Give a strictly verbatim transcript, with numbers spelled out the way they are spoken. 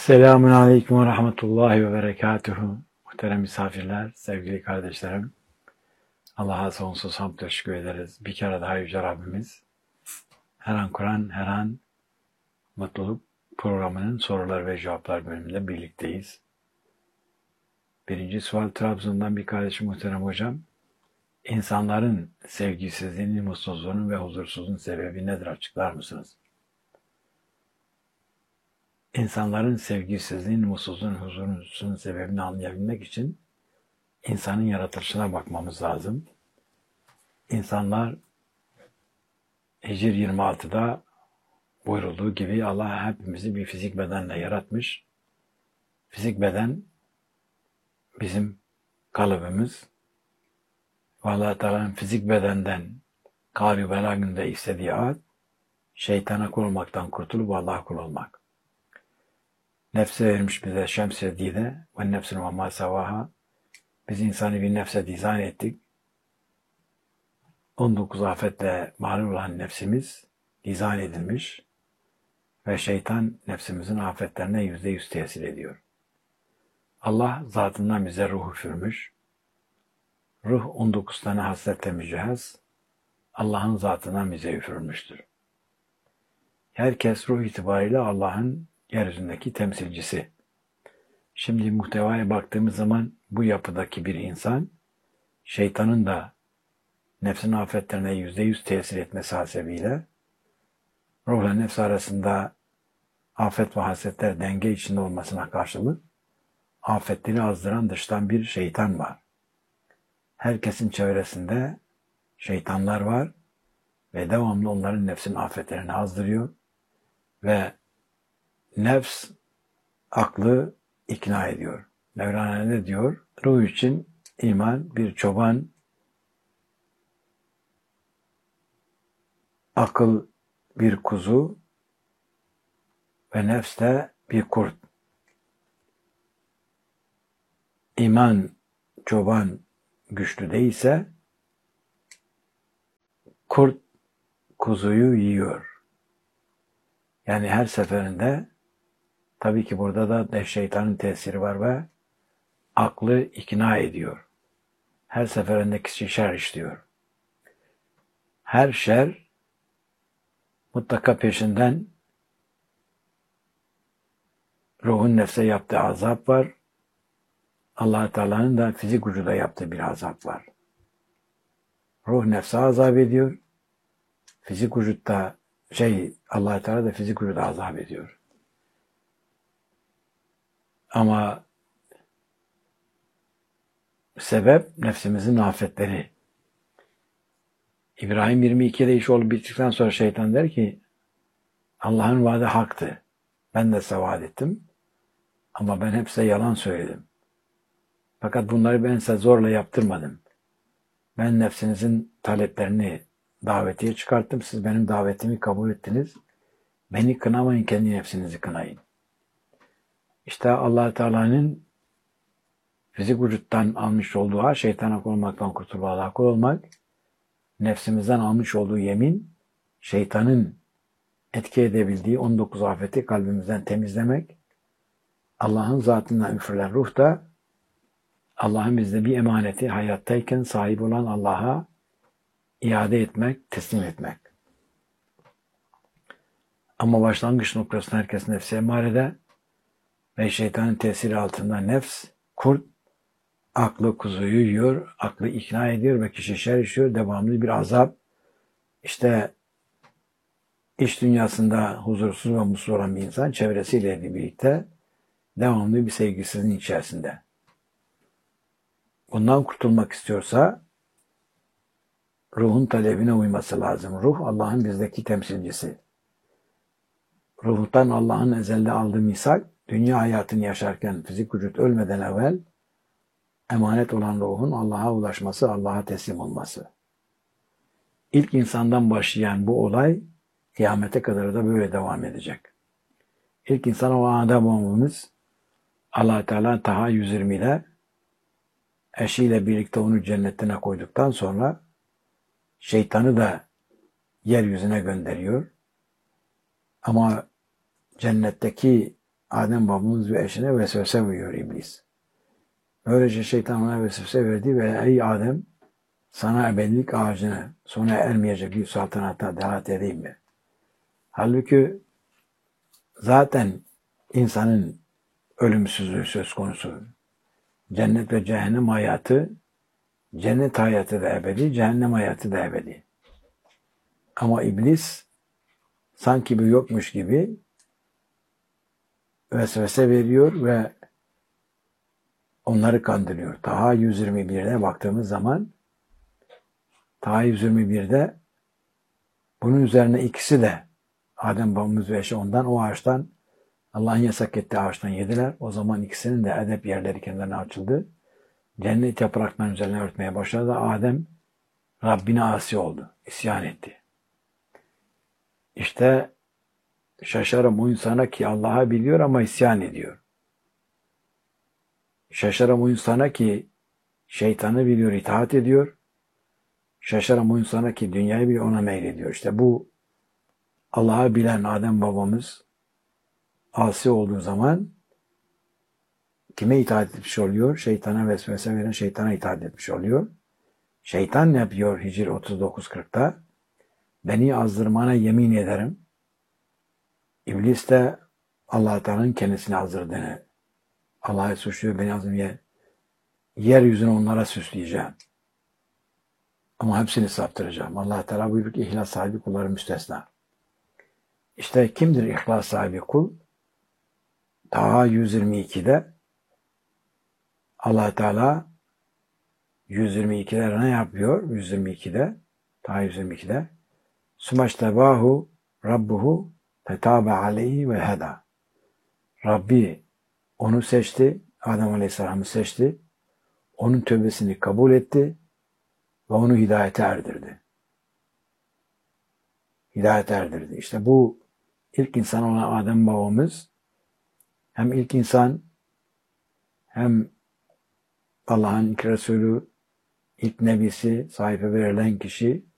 Selamun Aleyküm ve Rahmetullahi ve Berekatuhu. Muhterem misafirler, sevgili kardeşlerim. Allah'a sonsuz hamd ve şükür ederiz. Bir kere daha Yüce Rabbimiz, her an Kur'an, her an mutluluk programının sorular ve cevaplar bölümünde birlikteyiz. Birinci sual Trabzon'dan bir kardeşim muhterem hocam. İnsanların sevgisizliğinin, mutsuzluğunun ve huzursuzluğun sebebi nedir, açıklar mısınız? İnsanların sevgisizliğinin, mutsuzluğun, huzursuzluğun sebebini anlayabilmek için insanın yaratılışına bakmamız lazım. İnsanlar Hicr yirmi altıda buyurulduğu gibi Allah hepimizi bir fizik bedenle yaratmış. Fizik beden bizim kalıbımız. Allah Teala'nın fizik bedenden kâr-ı belâgında istediği ad, şeytana kul olmaktan kurtulup Allah'a kul olmak. Nefse vermiş bize şems-i dide ve nefsine ve mâ sevâhâ. Biz insanı bir nefse dizayn ettik. on dokuz afetle mağlup olan nefsimiz dizayn edilmiş ve şeytan nefsimizin afetlerine yüzde yüz tesir ediyor. Allah zatından bize ruh üfürmüş. Ruh on dokuz tane hasletle mücehhez, Allah'ın zatından bize üfürülmüştür. Herkes ruh itibariyle Allah'ın yeryüzündeki temsilcisi. Şimdi muhtevaya baktığımız zaman bu yapıdaki bir insan, şeytanın da nefsin afetlerine yüzde yüz tesir etmesi hasebiyle, ruhla nefs arasında afet ve hasetler denge içinde olmasına karşılık, afetleri azdıran dıştan bir şeytan var. Herkesin çevresinde şeytanlar var ve devamlı onların nefsin afetlerini azdırıyor ve nefs aklı ikna ediyor. Mevlana ne diyor? Ruh için iman bir çoban, akıl bir kuzu ve nefs de bir kurt. İman çoban güçlü değilse kurt kuzuyu yiyor. Yani her seferinde tabii ki burada da şeytanın tesiri var ve aklı ikna ediyor. Her seferinde kişi şer işliyor. Her şer mutlaka peşinden ruhun nefse yaptığı azap var. Allah Teala'nın da fizik vücuda yaptığı bir azap var. Ruh nefse azap ediyor. Fizik vücutta şey Allah Teala da fizik vücuda azap ediyor. Ama sebep nefsimizin afetleri. İbrahim yirmi ikide iş olup bittikten sonra şeytan der ki Allah'ın vaadi haktı. Ben de size vaat ettim. Ama ben hep size yalan söyledim. Fakat bunları ben size zorla yaptırmadım. Ben nefsinizin taleplerini davetiye çıkarttım. Siz benim davetimi kabul ettiniz. Beni kınamayın, kendi nefsinizi kınayın. İşte Allah Teala'nın fizik vücuttan almış olduğu şeytana kul olmaktan kurtulup Allah'a kul olmak, nefsimizden almış olduğu yemin, şeytanın etki edebildiği on dokuz afeti kalbimizden temizlemek, Allah'ın zatından üfürülen ruh da Allah'ın bizde bir emaneti hayattayken sahip olan Allah'a iade etmek, teslim etmek. Ama başlangıç noktasında herkes nefse emarede ve şeytanın tesiri altında nefs, kurt, aklı kuzuyu yiyor, aklı ikna ediyor ve kişi şer işiyor, devamlı bir azap. İşte iş dünyasında huzursuz ve mutsuz olan bir insan çevresiyle birlikte devamlı bir sevgisizliğin içerisinde. Bundan kurtulmak istiyorsa ruhun talebine uyması lazım. Ruh Allah'ın bizdeki temsilcisi. Ruhtan Allah'ın ezelde aldığı misak, dünya hayatını yaşarken fizik vücut ölmeden evvel emanet olan ruhun Allah'a ulaşması, Allah'a teslim olması. İlk insandan başlayan bu olay kıyamete kadar da böyle devam edecek. İlk insan o Adem babamız Allah Teala Taha yüz yirmi'de eşiyle birlikte onu cennetine koyduktan sonra şeytanı da yeryüzüne gönderiyor. Ama cennetteki Adem babamız ve eşine vesvese veriyor iblis. Böylece şeytan ona vesvese verdi ve ey Adem sana ebedilik ağacını sona ermeyecek bir saltanata davet edeyim mi? Halbuki zaten insanın ölümsüzlüğü söz konusu. Cennet ve cehennem hayatı, cennet hayatı da ebedi, cehennem hayatı da ebedi. Ama iblis sanki bir yokmuş gibi vesvese veriyor ve onları kandırıyor. Taha yüz yirmi bir'de baktığımız zaman Taha yüz yirmi bir'de bunun üzerine ikisi de Adem babamız ve eşi ondan o ağaçtan Allah'ın yasak ettiği ağaçtan yediler. O zaman ikisinin de edep yerleri kendilerine açıldı. Cennet yapraklarının üzerine örtmeye başladı. Adem Rabbine asi oldu. İsyan etti. İşte şaşarım o insana ki Allah'ı biliyor ama isyan ediyor. Şaşarım o insana ki şeytanı biliyor, itaat ediyor. Şaşarım o insana ki dünyayı biliyor, ona meylediyor. İşte bu Allah'ı bilen Adem babamız asi olduğu zaman kime itaat etmiş oluyor? Şeytana vesvese veren şeytana itaat etmiş oluyor. Şeytan ne yapıyor Hicr otuz dokuz kırk'ta? Beni azdırmana yemin ederim. İblis de Allah-u Teala'nın kendisini azdırdığını Allah'ı suçluyor. Beni azdırmaya yeryüzünü onlara süsleyeceğim. Ama hepsini saptıracağım. Allah-u Teala buyuruyor ki ihlas sahibi kulları müstesna. İşte kimdir ihlas sahibi kul? Taha yüz yirmi iki'de Allah-u Teala yüz yirmi iki'de ne yapıyor? yüz yirmi iki'de Taha yüz yirmi iki'de Sümeştebahu Rabbuhu fetabe aleyhi ve heda. Rabbi onu seçti, Adem Aleyhisselam'ı seçti, onun tövbesini kabul etti ve onu hidayete erdirdi. Hidayete erdirdi. İşte bu ilk insan olan Adem babamız hem ilk insan hem Allah'ın ilk Resulü, ilk nebisi, sahife verilen kişi